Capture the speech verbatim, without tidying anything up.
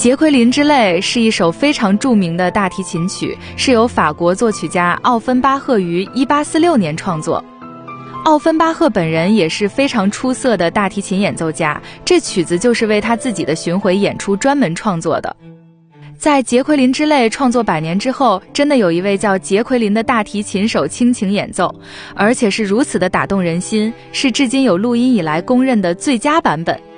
杰奎琳之泪是一首非常著名的大提琴曲，是由法国作曲家奥芬巴赫于一八四六年创作。奥芬巴赫本人也是非常出色的大提琴演奏家，这曲子就是为他自己的巡回演出专门创作的。在杰奎琳之泪创作百年之后，真的有一位叫杰奎琳的大提琴手倾情演奏，而且是如此的打动人心，是至今有录音以来公认的最佳版本。